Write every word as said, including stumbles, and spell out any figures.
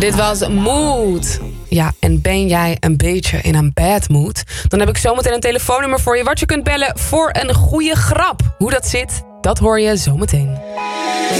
Dit was Mood. Ja, en ben jij een beetje in een bad mood? Dan heb ik zometeen een telefoonnummer voor je wat je kunt bellen voor een goede grap. Hoe dat zit, dat hoor je zometeen.